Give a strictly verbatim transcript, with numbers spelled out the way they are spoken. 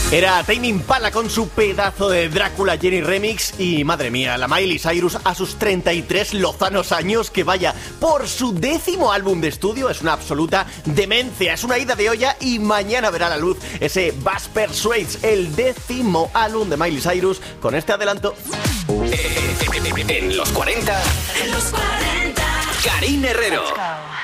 Era Tame Impala con su pedazo de Drácula Jenny Remix y madre mía, la Miley Cyrus a sus treinta y tres lozanos años, que vaya por su décimo álbum de estudio, es una absoluta demencia, es una ida de olla y mañana verá la luz ese Bass Persuades, el décimo álbum de Miley Cyrus con este adelanto. En los cuarenta, en los cuarenta, Karina Herrero.